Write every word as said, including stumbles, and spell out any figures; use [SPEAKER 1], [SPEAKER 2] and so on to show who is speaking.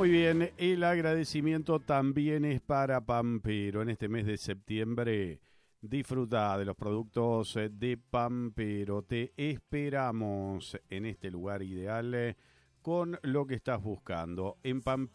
[SPEAKER 1] Muy bien, el agradecimiento también es para Pampero. En este mes de septiembre, disfruta de los productos de Pampero. Te esperamos en este lugar ideal con lo que estás buscando. En Pampero.